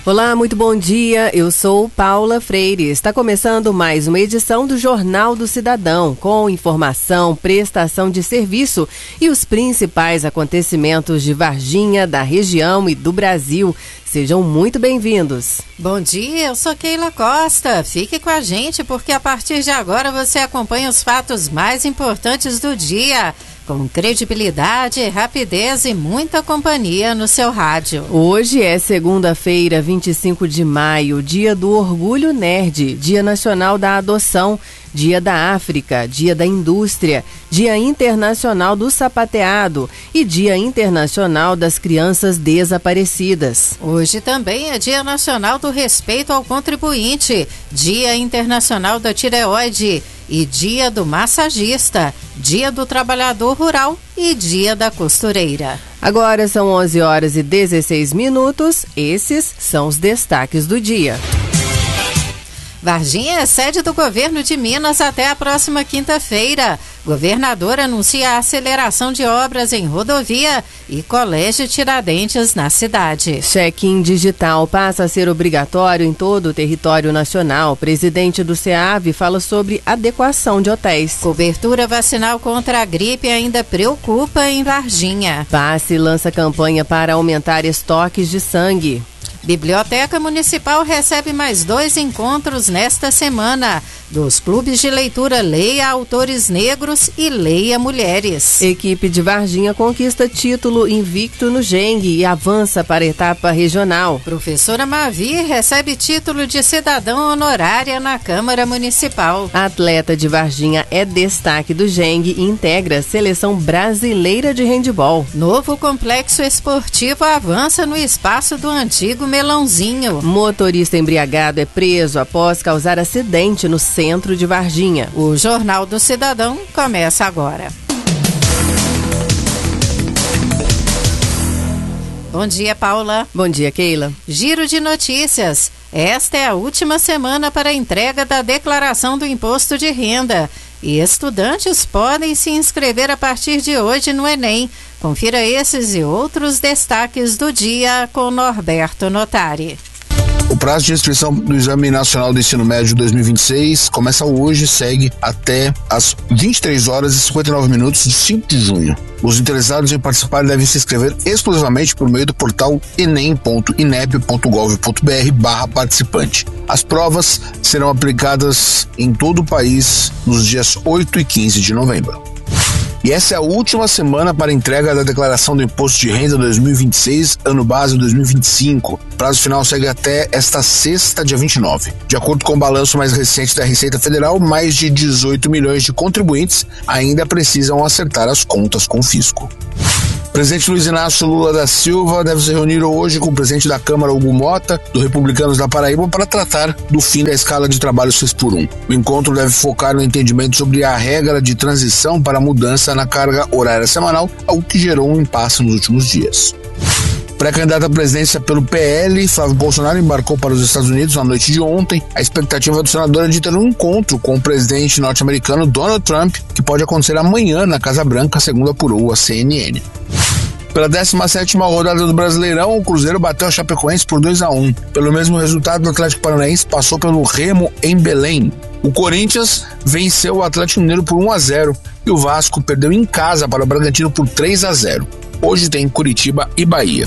Olá, muito bom dia. Eu sou Paula Freire. Está começando mais uma edição do Jornal do Cidadão, com informação, prestação de serviço e os principais acontecimentos de Varginha, da região e do Brasil. Sejam muito bem-vindos. Bom dia, eu sou Keila Costa. Fique com a gente porque a partir de agora você acompanha os fatos mais importantes do dia, com credibilidade, rapidez e muita companhia no seu rádio. Hoje é segunda-feira, 25 de maio, dia do Orgulho Nerd, Dia Nacional da Adoção, Dia da África, Dia da Indústria, Dia Internacional do Sapateado e Dia Internacional das Crianças Desaparecidas. Hoje também é Dia Nacional do Respeito ao Contribuinte, Dia Internacional da Tireoide e Dia do Massagista, Dia do Trabalhador Rural e Dia da Costureira. Agora são 11 horas e 16 minutos. Esses são os destaques do dia. Varginha é sede do governo de Minas até a próxima quinta-feira. Governador anuncia a aceleração de obras em rodovia e Colégio Tiradentes na cidade. Check-in digital passa a ser obrigatório em todo o território nacional. Presidente do SEAV fala sobre adequação de hotéis. Cobertura vacinal contra a gripe ainda preocupa em Varginha. PASSE lança campanha para aumentar estoques de sangue. Biblioteca Municipal recebe mais 2 encontros nesta semana, dos clubes de leitura Leia Autores Negros e Leia Mulheres. Equipe de Varginha conquista título invicto no Geng e avança para a etapa regional. Professora Mavi recebe título de cidadã honorária na Câmara Municipal. A atleta de Varginha é destaque do Geng e integra a Seleção Brasileira de Handebol. Novo complexo esportivo avança no espaço do antigo Melãozinho. Motorista embriagado é preso após causar acidente no centro de Varginha. O Jornal do Cidadão começa agora. Bom dia, Paula. Bom dia, Keila. Giro de notícias. Esta é a última semana para a entrega da declaração do imposto de renda. E estudantes podem se inscrever a partir de hoje no Enem. Confira esses e outros destaques do dia com Norberto Notari. O prazo de inscrição do Exame Nacional do Ensino Médio 2026 começa hoje e segue até às 23 horas e 59 minutos de 5 de junho. Os interessados em participar devem se inscrever exclusivamente por meio do portal enem.inep.gov.br/participante. As provas serão aplicadas em todo o país nos dias 8 e 15 de novembro. E essa é a última semana para a entrega da declaração do Imposto de Renda 2026, ano base 2025. O prazo final segue até esta sexta, dia 29. De acordo com o balanço mais recente da Receita Federal, mais de 18 milhões de contribuintes ainda precisam acertar as contas com o fisco. O presidente Luiz Inácio Lula da Silva deve se reunir hoje com o presidente da Câmara, Hugo Mota, do Republicanos da Paraíba, para tratar do fim da escala de trabalho 6x1. O encontro deve focar no entendimento sobre a regra de transição para a mudança na carga horária semanal, algo que gerou um impasse nos últimos dias. Pré-candidato à presidência pelo PL, Flávio Bolsonaro embarcou para os Estados Unidos na noite de ontem. A expectativa do senador é de ter um encontro com o presidente norte-americano Donald Trump, que pode acontecer amanhã na Casa Branca, segundo apurou a CNN. Pela 17ª rodada do Brasileirão, o Cruzeiro bateu a Chapecoense por 2-1. Pelo mesmo resultado, o Atlético Paranaense passou pelo Remo em Belém. O Corinthians venceu o Atlético Mineiro por 1-0 e o Vasco perdeu em casa para o Bragantino por 3-0. Hoje tem Curitiba e Bahia.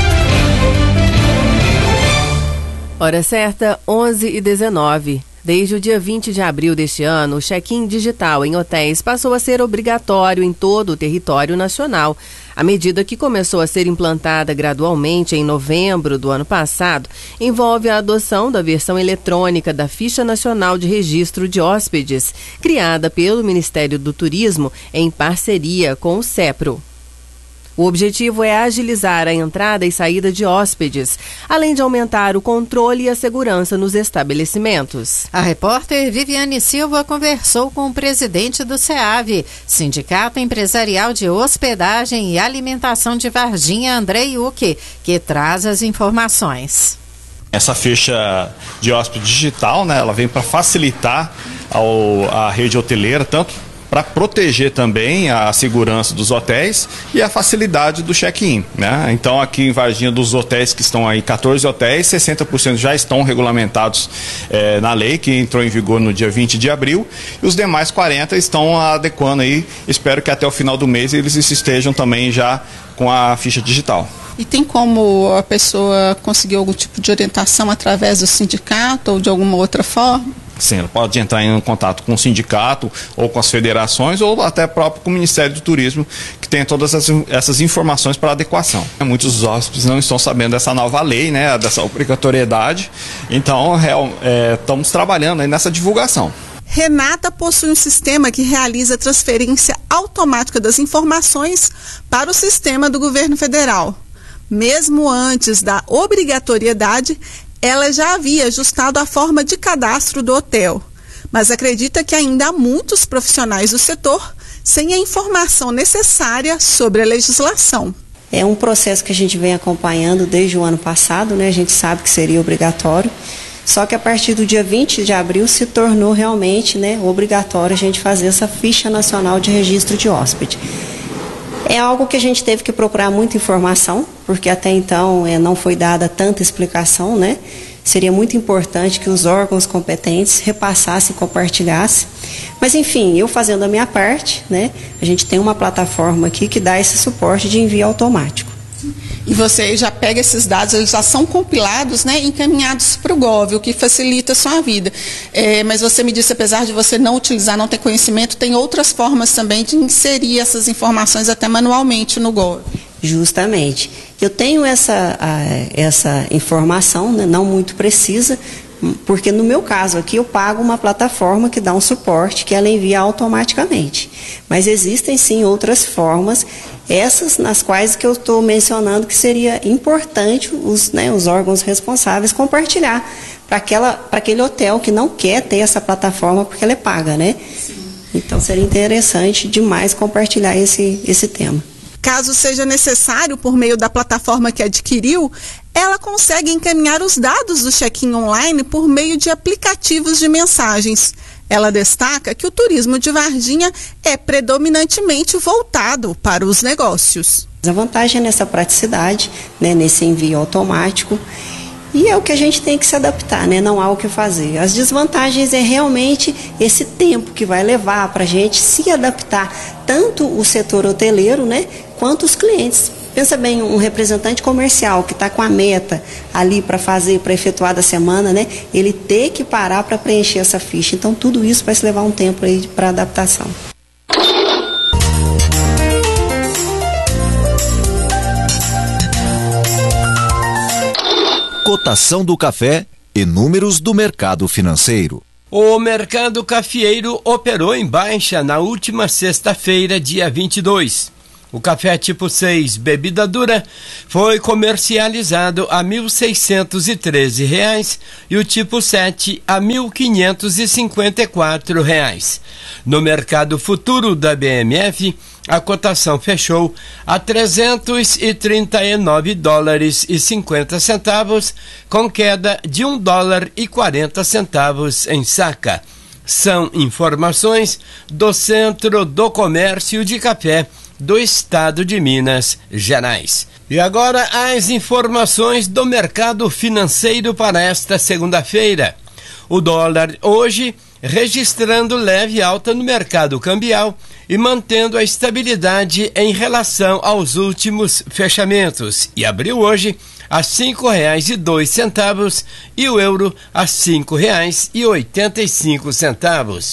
Hora certa, 11h19. Desde o dia 20 de abril deste ano, o check-in digital em hotéis passou a ser obrigatório em todo o território nacional. A medida, que começou a ser implantada gradualmente em novembro do ano passado, envolve a adoção da versão eletrônica da Ficha Nacional de Registro de Hóspedes, criada pelo Ministério do Turismo em parceria com o CEPRO. O objetivo é agilizar a entrada e saída de hóspedes, além de aumentar o controle e a segurança nos estabelecimentos. A repórter Viviane Silva conversou com o presidente do SEAV, Sindicato Empresarial de Hospedagem e Alimentação de Varginha, André Yuki, que traz as informações. Essa ficha de hóspede digital, ela vem para facilitar a rede hoteleira, tanto para proteger também a segurança dos hotéis e a facilidade do check-in, né? Então aqui em Varginha, dos hotéis que estão aí, 14 hotéis, 60% já estão regulamentados na lei, que entrou em vigor no dia 20 de abril, e os demais 40 estão adequando aí. Espero que até o final do mês eles estejam também já com a ficha digital. E tem como a pessoa conseguir algum tipo de orientação através do sindicato ou de alguma outra forma? Sim, ela pode entrar em contato com o sindicato ou com as federações ou até próprio com o Ministério do Turismo, que tem todas essas informações para adequação. Muitos hóspedes não estão sabendo dessa nova lei, né, dessa obrigatoriedade, então estamos trabalhando aí nessa divulgação. Renata possui um sistema que realiza a transferência automática das informações para o sistema do governo federal. Mesmo antes da obrigatoriedade, ela já havia ajustado a forma de cadastro do hotel, mas acredita que ainda há muitos profissionais do setor sem a informação necessária sobre a legislação. É um processo que a gente vem acompanhando desde o ano passado, né? A gente sabe que seria obrigatório, só que a partir do dia 20 de abril se tornou realmente, né, obrigatório a gente fazer essa ficha nacional de registro de hóspede. É algo que a gente teve que procurar muita informação, porque até então não foi dada tanta explicação, né? Seria muito importante que os órgãos competentes repassassem e compartilhassem. Mas, enfim, eu fazendo a minha parte, né? A gente tem uma plataforma aqui que dá esse suporte de envio automático. E você já pega esses dados, eles já são compilados, né, encaminhados para o Gov, o que facilita a sua vida. Mas você me disse, apesar de você não utilizar, não ter conhecimento, tem outras formas também de inserir essas informações até manualmente no Gov. Justamente. Eu tenho essa informação, né, não muito precisa, porque no meu caso aqui eu pago uma plataforma que dá um suporte que ela envia automaticamente. Mas existem sim outras formas, essas nas quais que eu estou mencionando que seria importante os órgãos responsáveis compartilhar para aquele hotel que não quer ter essa plataforma porque ela é paga, né? Sim. Então seria interessante demais compartilhar esse tema. Caso seja necessário, por meio da plataforma que adquiriu, ela consegue encaminhar os dados do check-in online por meio de aplicativos de mensagens. Ela destaca que o turismo de Varginha é predominantemente voltado para os negócios. A vantagem é nessa praticidade, né, nesse envio automático, e é o que a gente tem que se adaptar, né? Não há o que fazer. As desvantagens é realmente esse tempo que vai levar para a gente se adaptar, tanto o setor hoteleiro, né, quanto os clientes. Pensa bem, um representante comercial que está com a meta ali para efetuar da semana, né, ele ter que parar para preencher essa ficha. Então, tudo isso vai se levar um tempo aí para adaptação. Cotação do café e números do mercado financeiro. O mercado cafeeiro operou em baixa na última sexta-feira, dia 22. O café tipo 6, bebida dura, foi comercializado a R$ 1.613 e o tipo 7 a R$ 1.554. No mercado futuro da BMF, a cotação fechou a $339,50, com queda de $1,40 em saca. São informações do Centro do Comércio de Café do Estado de Minas Gerais. E agora as informações do mercado financeiro para esta segunda-feira. O dólar hoje registrando leve alta no mercado cambial e mantendo a estabilidade em relação aos últimos fechamentos, e abriu hoje a R$ 5,02 e o euro a R$ 5,85.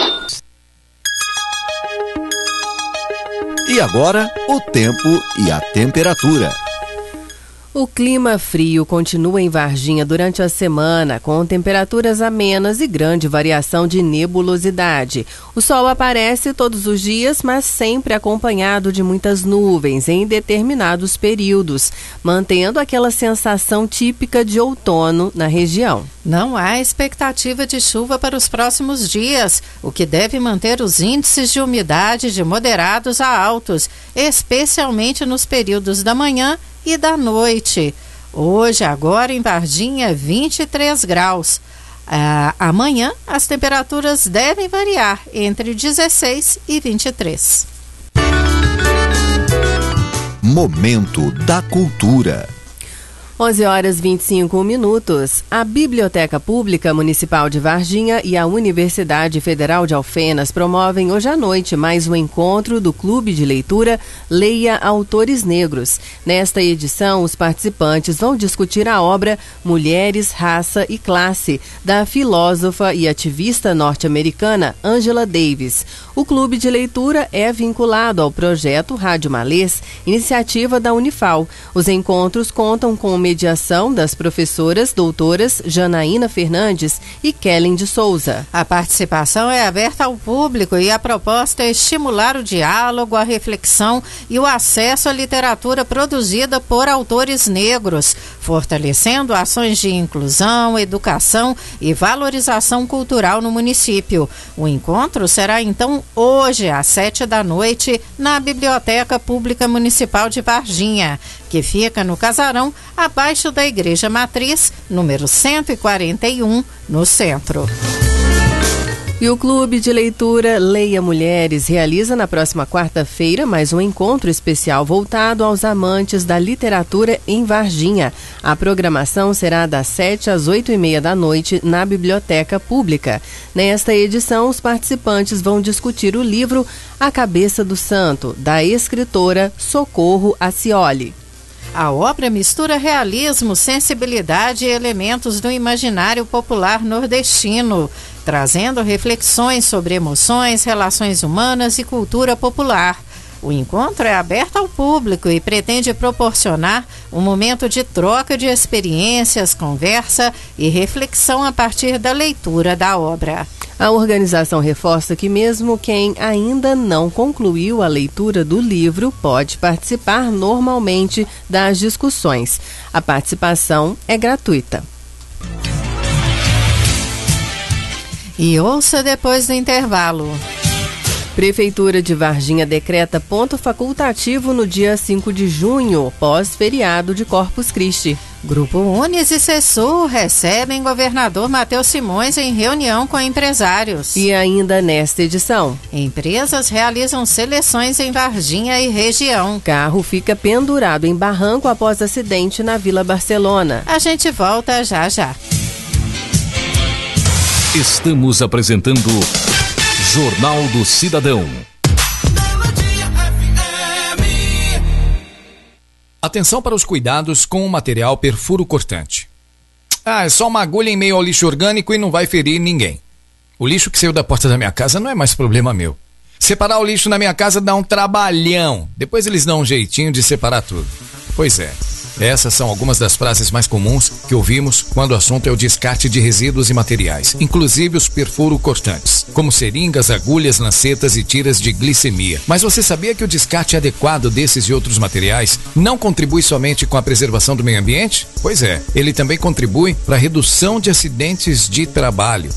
E agora, o tempo e a temperatura. O clima frio continua em Varginha durante a semana, com temperaturas amenas e grande variação de nebulosidade. O sol aparece todos os dias, mas sempre acompanhado de muitas nuvens em determinados períodos, mantendo aquela sensação típica de outono na região. Não há expectativa de chuva para os próximos dias, o que deve manter os índices de umidade de moderados a altos, especialmente nos períodos da manhã e da noite. Hoje, agora em Varginha, 23 graus. Amanhã, as temperaturas devem variar entre 16 e 23. Momento da Cultura. 11h25. A Biblioteca Pública Municipal de Varginha e a Universidade Federal de Alfenas promovem hoje à noite mais um encontro do Clube de Leitura Leia Autores Negros. Nesta edição, os participantes vão discutir a obra Mulheres, Raça e Classe, da filósofa e ativista norte-americana Angela Davis. O Clube de Leitura é vinculado ao projeto Rádio Malês, iniciativa da Unifal. Os encontros contam com mediação das professoras doutoras Janaína Fernandes e Kellen de Souza. A participação é aberta ao público e a proposta é estimular o diálogo, a reflexão e o acesso à literatura produzida por autores negros, fortalecendo ações de inclusão, educação e valorização cultural no município. O encontro será então hoje às 19h, na Biblioteca Pública Municipal de Varginha, que fica no casarão abaixo da Igreja Matriz, número 141, no centro. E o Clube de Leitura Leia Mulheres realiza na próxima quarta-feira mais um encontro especial voltado aos amantes da literatura em Varginha. A programação será das 7 às 8h30 da noite na Biblioteca Pública. Nesta edição, os participantes vão discutir o livro A Cabeça do Santo, da escritora Socorro Acioli. A obra mistura realismo, sensibilidade e elementos do imaginário popular nordestino, trazendo reflexões sobre emoções, relações humanas e cultura popular. O encontro é aberto ao público e pretende proporcionar um momento de troca de experiências, conversa e reflexão a partir da leitura da obra. A organização reforça que mesmo quem ainda não concluiu a leitura do livro pode participar normalmente das discussões. A participação é gratuita. E ouça depois do intervalo. Prefeitura de Varginha decreta ponto facultativo no dia 5 de junho, pós-feriado de Corpus Christi. Grupo Unis e Cesur recebem governador Matheus Simões em reunião com empresários. E ainda nesta edição, empresas realizam seleções em Varginha e região. Carro fica pendurado em barranco após acidente na Vila Barcelona. A gente volta já já. Estamos apresentando Jornal do Cidadão. Atenção para os cuidados com o material perfuro cortante. É só uma agulha em meio ao lixo orgânico e não vai ferir ninguém. O lixo que saiu da porta da minha casa não é mais problema meu. Separar o lixo na minha casa dá um trabalhão. Depois eles dão um jeitinho de separar tudo. Pois é. Essas são algumas das frases mais comuns que ouvimos quando o assunto é o descarte de resíduos e materiais, inclusive os perfuro cortantes, como seringas, agulhas, lancetas e tiras de glicemia. Mas você sabia que o descarte adequado desses e outros materiais não contribui somente com a preservação do meio ambiente? Pois é, ele também contribui para a redução de acidentes de trabalho.